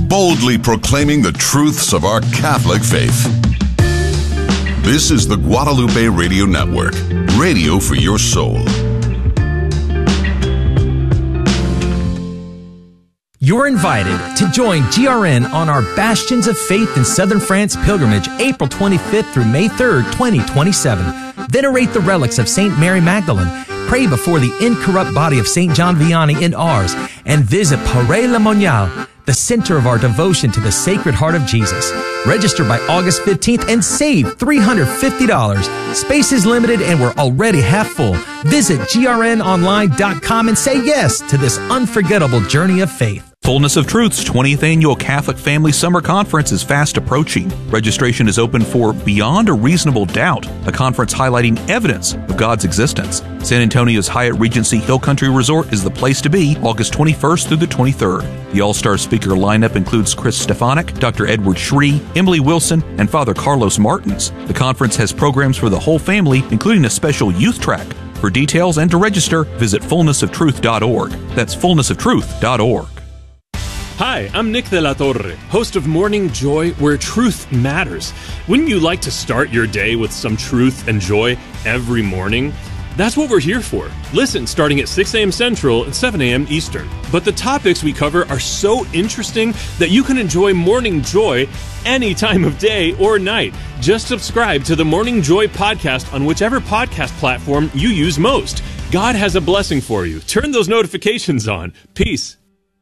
boldly proclaiming the truths of our Catholic faith. This is the Guadalupe Radio Network, radio for your soul. You're invited to join GRN on our Bastions of Faith in Southern France pilgrimage, April 25th through May 3rd, 2027. Venerate the relics of St. Mary Magdalene, pray before the incorrupt body of St. John Vianney in Ars, and visit Paray-le-Monial, the center of our devotion to the Sacred Heart of Jesus. Register by August 15th and save $350. Space is limited and we're already half full. Visit grnonline.com and say yes to this unforgettable journey of faith. Fullness of Truth's 20th Annual Catholic Family Summer Conference is fast approaching. Registration is open for Beyond a Reasonable Doubt, a conference highlighting evidence of God's existence. San Antonio's Hyatt Regency Hill Country Resort is the place to be, August 21st through the 23rd. The all-star speaker lineup includes Chris Stefanik, Dr. Edward Shree, Emily Wilson, and Father Carlos Martins. The conference has programs for the whole family, including a special youth track. For details and to register, visit fullnessoftruth.org. That's fullnessoftruth.org. Hi, I'm Nick de la Torre, host of Morning Joy, where truth matters. Wouldn't you like to start your day with some truth and joy every morning? That's what we're here for. Listen starting at 6 a.m. Central and 7 a.m. Eastern. But the topics we cover are so interesting that you can enjoy Morning Joy any time of day or night. Just subscribe to the Morning Joy podcast on whichever podcast platform you use most. God has a blessing for you. Turn those notifications on. Peace.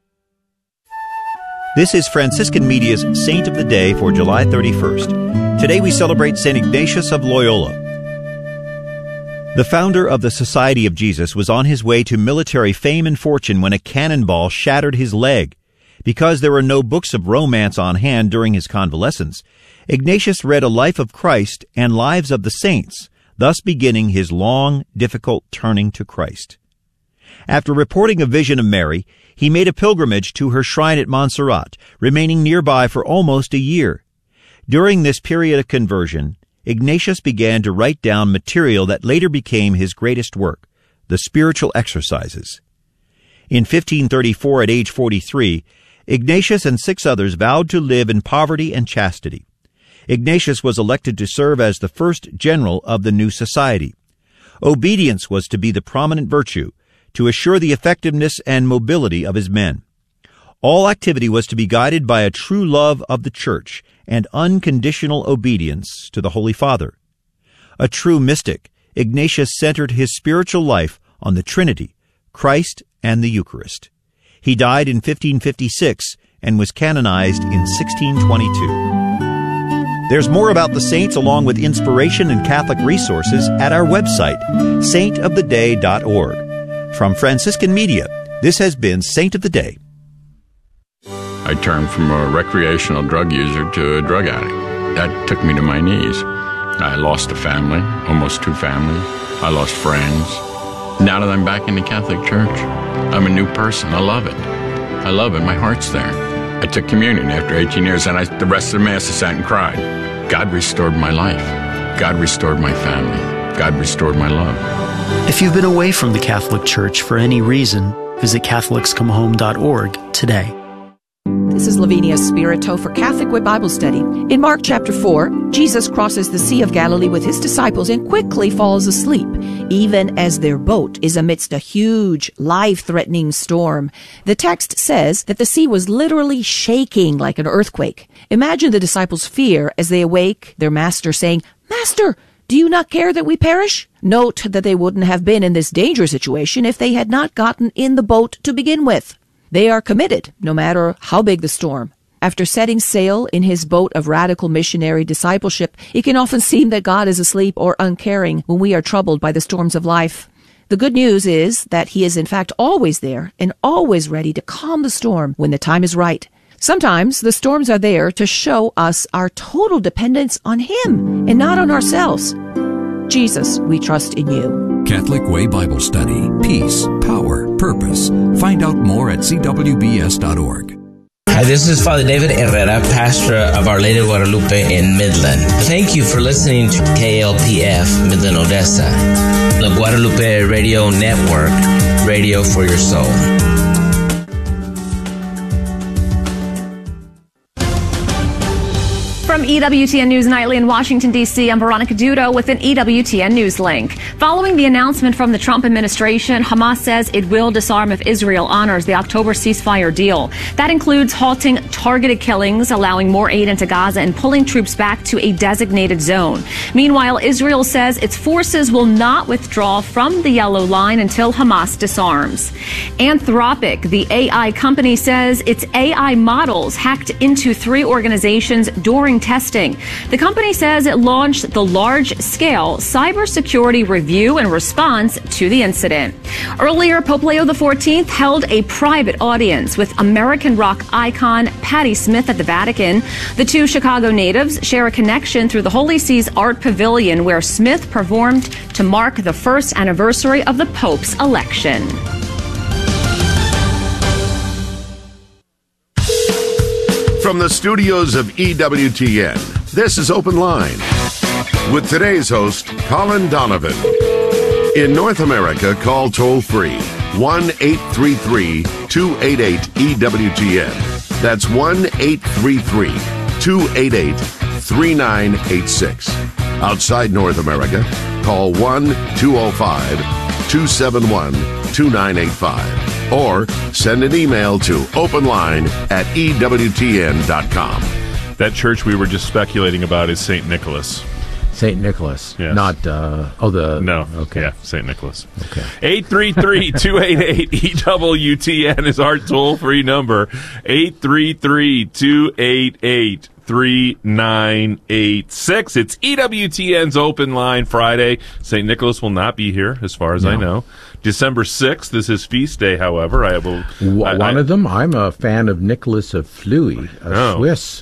This is Franciscan Media's Saint of the Day for July 31st. Today we celebrate St. Ignatius of Loyola. The founder of the Society of Jesus was on his way to military fame and fortune when a cannonball shattered his leg. Because there were no books of romance on hand during his convalescence, Ignatius read a life of Christ and lives of the saints, thus beginning his long, difficult turning to Christ. After reporting a vision of Mary, he made a pilgrimage to her shrine at Montserrat, remaining nearby for almost a year. During this period of conversion, Ignatius began to write down material that later became his greatest work, the Spiritual Exercises. In 1534, at age 43, Ignatius and 6 others vowed to live in poverty and chastity. Ignatius was elected to serve as the first general of the new society. Obedience was to be the prominent virtue, to assure the effectiveness and mobility of his men. All activity was to be guided by a true love of the Church and unconditional obedience to the Holy Father. A true mystic, Ignatius centered his spiritual life on the Trinity, Christ, and the Eucharist. He died in 1556 and was canonized in 1622. There's more about the saints along with inspiration and Catholic resources at our website, saintoftheday.org. From Franciscan Media, this has been Saint of the Day. I turned from a recreational drug user to a drug addict. That took me to my knees. I lost a family, almost 2 families. I lost friends. Now that I'm back in the Catholic Church, I'm a new person. I love it. I love it. My heart's there. I took communion after 18 years, and the rest of the Mass I sat and cried. God restored my life. God restored my family. God restored my love. If you've been away from the Catholic Church for any reason, visit CatholicsComeHome.org today. This is Lavinia Spirito for Catholic Way Bible Study. In Mark chapter 4, Jesus crosses the Sea of Galilee with his disciples and quickly falls asleep, even as their boat is amidst a huge, life-threatening storm. The text says that the sea was literally shaking like an earthquake. Imagine the disciples' fear as they awake their master saying, "Master, do you not care that we perish?" Note that they wouldn't have been in this dangerous situation if they had not gotten in the boat to begin with. They are committed, no matter how big the storm. After setting sail in his boat of radical missionary discipleship, it can often seem that God is asleep or uncaring when we are troubled by the storms of life. The good news is that he is in fact always there and always ready to calm the storm when the time is right. Sometimes the storms are there to show us our total dependence on him and not on ourselves. Jesus, we trust in you. Catholic Way Bible Study. Peace, power, purpose. Find out more at cwbs.org. Hi, this is Father David Herrera, pastor of Our Lady of Guadalupe in Midland. Thank you for listening to KLPF Midland, Odessa, the Guadalupe Radio Network, radio for your soul. From EWTN News Nightly in Washington, D.C., I'm Veronica Dudo with an EWTN News link. Following the announcement from the Trump administration, Hamas says it will disarm if Israel honors the October ceasefire deal. That includes halting targeted killings, allowing more aid into Gaza, and pulling troops back to a designated zone. Meanwhile, Israel says its forces will not withdraw from the Yellow Line until Hamas disarms. Anthropic, the AI company, says its AI models hacked into 3 organizations during testing. The company says it launched the large-scale cybersecurity review in response to the incident. Earlier, Pope Leo XIV held a private audience with American rock icon Patti Smith at the Vatican. The 2 Chicago natives share a connection through the Holy See's Art Pavilion, where Smith performed to mark the first anniversary of the Pope's election. From the studios of EWTN, this is Open Line with today's host, Colin Donovan. In North America, call toll-free 1-833-288-EWTN. That's 1-833-288-3986. Outside North America, call 1-205-271-2985. Or send an email to openline@ewtn.com. That church we were just speculating about is St. Nicholas. St. Nicholas, yes. Not, No. Okay. Yeah, St. Nicholas. Okay. 833-288-EWTN is our toll-free number. 833-288-3986. It's EWTN's Open Line Friday. St. Nicholas will not be here, as far as I know. December 6th is his feast day, however. One of them, I'm a fan of Nicholas of Fleury, a Swiss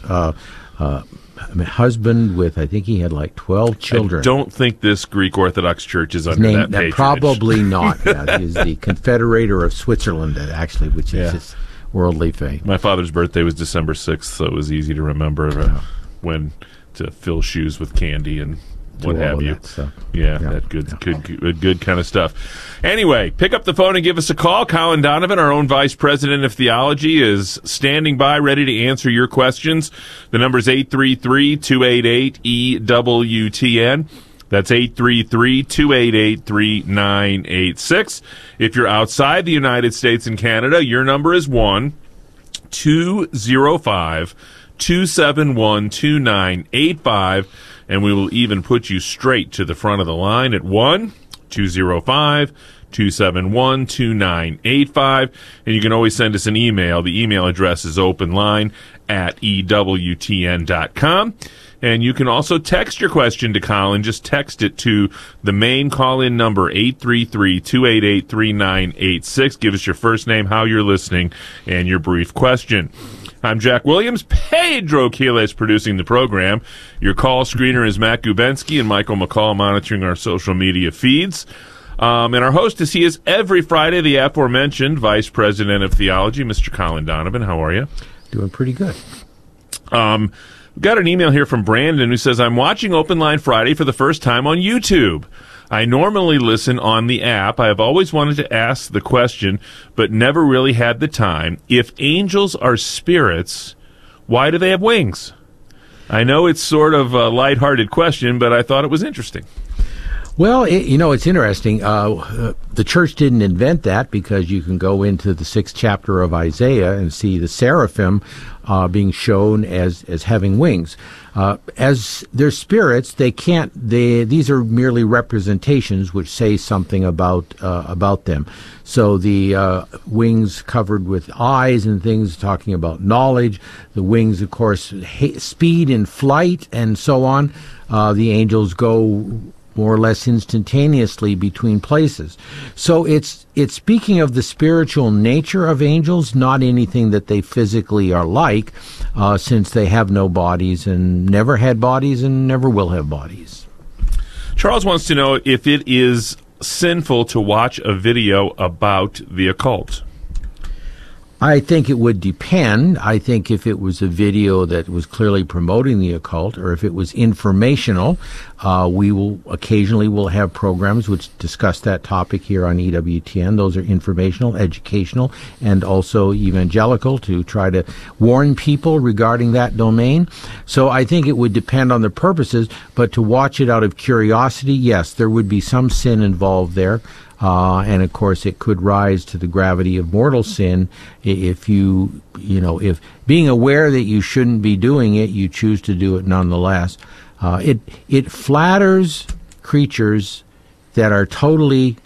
husband with, I think he had like 12 children. I don't think this Greek Orthodox Church is under that patronage. Probably not. Yeah, he's the Confederator of Switzerland, actually, which is his worldly fame. My father's birthday was December 6th, so it was easy to remember when to fill shoes with candy and what have you. That good kind of stuff. Anyway, pick up the phone and give us a call. Colin Donovan, our own Vice President of Theology, is standing by, ready to answer your questions. The number is 833-288-EWTN. That's 833-288-3986. If you're outside the United States and Canada, your number is 1-205-271-2985. And we will even put you straight to the front of the line at 1-205-271-2985. And you can always send us an email. The email address is openline@ewtn.com. And you can also text your question to Colin. Just text it to the main call-in number, 833-288-3986. Give us your first name, how you're listening, and your brief question. I'm Jack Williams. Pedro Quiles producing the program. Your call screener is Matt Gubensky and Michael McCall monitoring our social media feeds. And our host is every Friday, the aforementioned Vice President of Theology, Mr. Colin Donovan. How are you? Doing pretty good. We've got an email here from Brandon who says, I'm watching Open Line Friday for the first time on YouTube. I normally listen on the app. I have always wanted to ask the question, but never really had the time. If angels are spirits, why do they have wings? I know it's sort of a lighthearted question, but I thought it was interesting. Well, it's interesting. The church didn't invent that, because you can go into the 6th chapter of Isaiah and see the seraphim being shown as having wings. As they're spirits, these are merely representations which say something about them. So the wings covered with eyes and things talking about knowledge, the wings, of course, speed in flight and so on. The angels go more or less instantaneously between places. So it's speaking of the spiritual nature of angels, not anything that they physically are like, since they have no bodies and never had bodies and never will have bodies. Charles wants to know if it is sinful to watch a video about the occult. I think it would depend. I think if it was a video that was clearly promoting the occult, or if it was informational, we will occasionally will have programs which discuss that topic here on EWTN. Those are informational, educational, and also evangelical, to try to warn people regarding that domain. So I think it would depend on the purposes, but to watch it out of curiosity, yes, there would be some sin involved there. And of course, it could rise to the gravity of mortal sin if if being aware that you shouldn't be doing it, you choose to do it nonetheless. It flatters creatures that are totally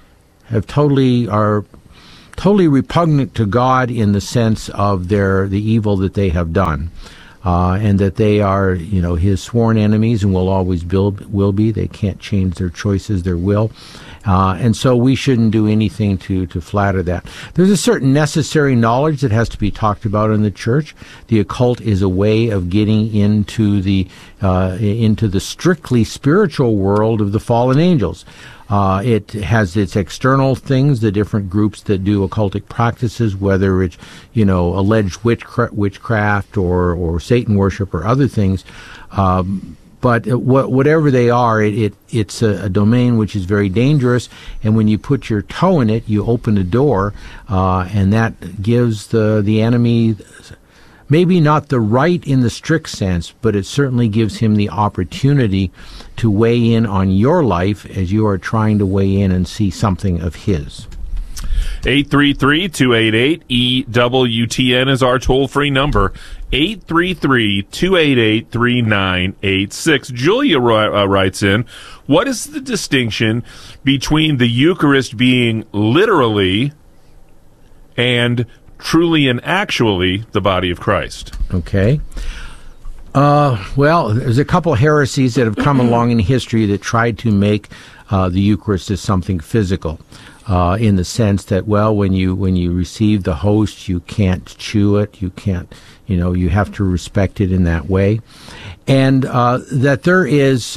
repugnant to God in the sense of the evil that they have done. And that they are, his sworn enemies and will always will be. They can't change their choices, their will. And so we shouldn't do anything to flatter that. There's a certain necessary knowledge that has to be talked about in the church. The occult is a way of getting into the strictly spiritual world of the fallen angels. It has its external things, the different groups that do occultic practices, whether it's, alleged witchcraft or Satan worship or other things. But whatever they are, it's a domain which is very dangerous. And when you put your toe in it, you open a door, and that gives the enemy maybe not the right in the strict sense, but it certainly gives him the opportunity to weigh in on your life as you are trying to weigh in and see something of his. 833-288-EWTN is our toll-free number. 833-288-3986. Julia writes in, what is the distinction between the Eucharist being literally and truly and actually the body of Christ? Okay. Well, there's a couple heresies that have come along in history that tried to make the Eucharist as something physical. In the sense that, when you receive the host, you can't chew it, you can't, you have to respect it in that way, and that there is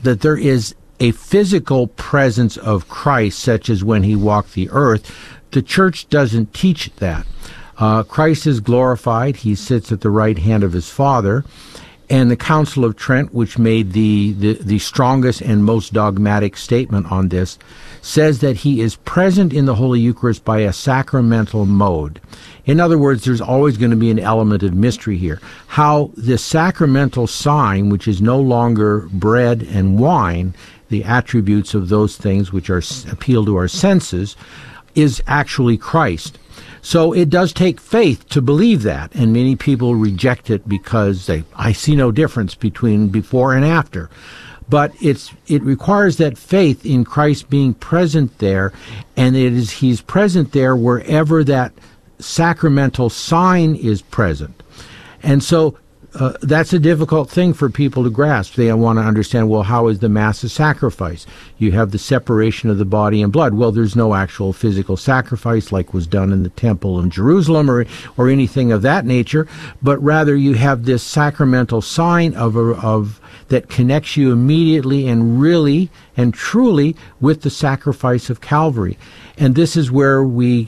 a physical presence of Christ, such as when he walked the earth. The church doesn't teach that. Christ is glorified; he sits at the right hand of his Father. And the Council of Trent, which made the strongest and most dogmatic statement on this, says that he is present in the Holy Eucharist by a sacramental mode. In other words, there's always going to be an element of mystery here. How the sacramental sign, which is no longer bread and wine, the attributes of those things which appeal to our senses, is actually Christ. So it does take faith to believe that, and many people reject it because I see no difference between before and after. But it requires that faith in Christ being present there, and he's present there wherever that sacramental sign is present. And so that's a difficult thing for people to grasp. They want to understand, how is the Mass a sacrifice? You have the separation of the body and blood. Well, there's no actual physical sacrifice like was done in the Temple in Jerusalem or anything of that nature, but rather you have this sacramental sign of that connects you immediately and really and truly with the sacrifice of Calvary. And this is where we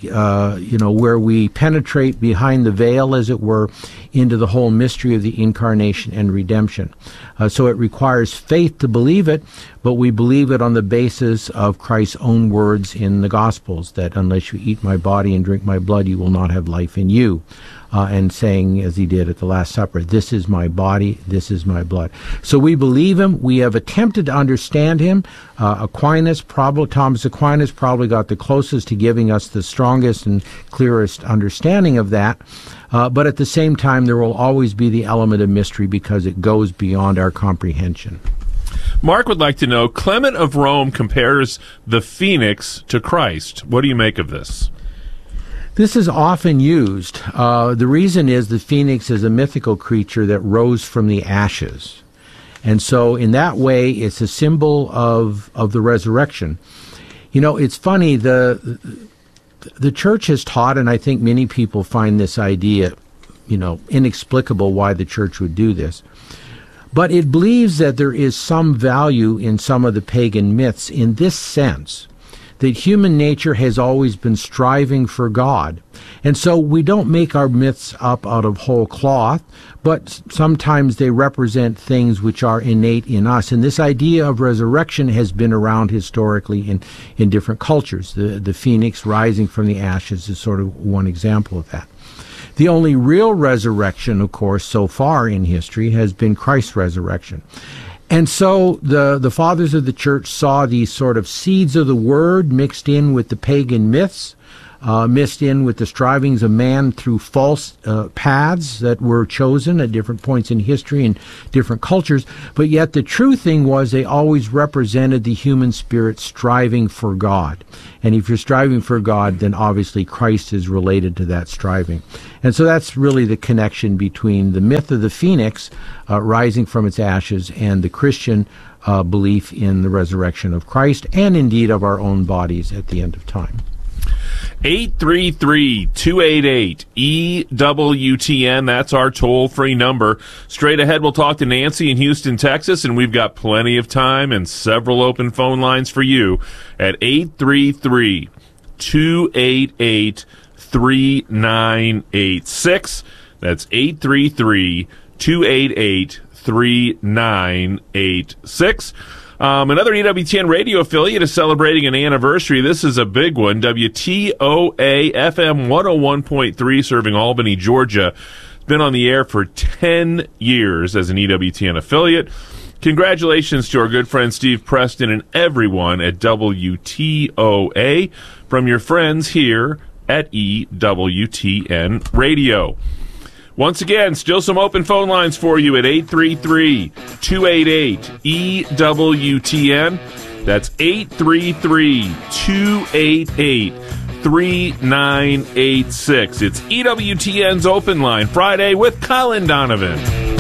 penetrate behind the veil, as it were, into the whole mystery of the incarnation and redemption. So it requires faith to believe it, but we believe it on the basis of Christ's own words in the Gospels, that unless you eat my body and drink my blood, you will not have life in you. And saying, as he did at the Last Supper, this is my body, this is my blood. So we believe him. We have attempted to understand him. Thomas Aquinas probably got the closest to giving us the strongest and clearest understanding of that. But at the same time, there will always be the element of mystery because it goes beyond our comprehension. Mark would like to know, Clement of Rome compares the phoenix to Christ. What do you make of this? This is often used. The reason is the phoenix is a mythical creature that rose from the ashes. And so in that way, it's a symbol of the resurrection. It's funny, the church has taught, and I think many people find this idea, inexplicable why the church would do this. But it believes that there is some value in some of the pagan myths in this sense, that human nature has always been striving for God. And so we don't make our myths up out of whole cloth, but sometimes they represent things which are innate in us. And this idea of resurrection has been around historically in different cultures. The phoenix rising from the ashes is sort of one example of that. The only real resurrection, of course, so far in history has been Christ's resurrection. And so the fathers of the church saw these sort of seeds of the word mixed in with the pagan myths, mixed in with the strivings of man through false paths that were chosen at different points in history and different cultures. But yet the true thing was they always represented the human spirit striving for God. And if you're striving for God, then obviously Christ is related to that striving. And so that's really the connection between the myth of the phoenix rising from its ashes and the Christian belief in the resurrection of Christ and indeed of our own bodies at the end of time. 833-288-EWTN. That's our toll-free number. Straight ahead, we'll talk to Nancy in Houston, Texas, and we've got plenty of time and several open phone lines for you at 833-288-3986. That's 833-288-3986. Another EWTN radio affiliate is celebrating an anniversary. This is a big one. WTOA FM 101.3, serving Albany, Georgia. It's been on the air for 10 years as an EWTN affiliate. Congratulations to our good friend Steve Preston and everyone at WTOA from your friends here at EWTN Radio. Once again, still some open phone lines for you at 833-288-EWTN. That's 833-288-3986. It's EWTN's Open Line Friday with Colin Donovan.